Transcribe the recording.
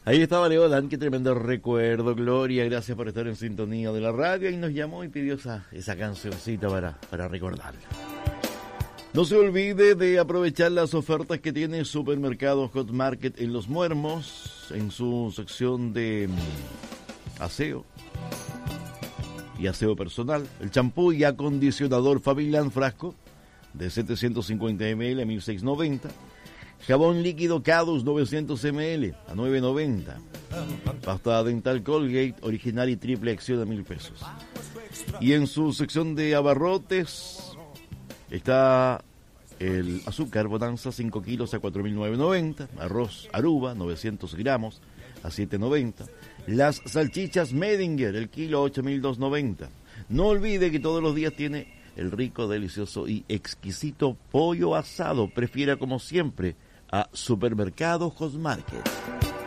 Ahí estaba Leodan, qué tremendo recuerdo. Gloria, gracias por estar en sintonía de la radio. Y nos llamó y pidió esa cancioncita para recordarla. No se olvide de aprovechar las ofertas que tiene Supermercado Hot Market en Los Muermos, en su sección de aseo y aseo personal. El champú y acondicionador Fabilan Frasco de 750 ml a 1690. Jabón líquido Cadus 900 ml a 990. Pasta dental Colgate original y triple acción a 1000 pesos. Y en su sección de abarrotes está el azúcar Bonanza 5 kilos a 4.990. Arroz Aruba 900 gramos a 7.90. Las salchichas Medinger el kilo 8.290. No olvide que todos los días tiene el rico, delicioso y exquisito pollo asado. Prefiera como siempre a Supermercado Hot Market.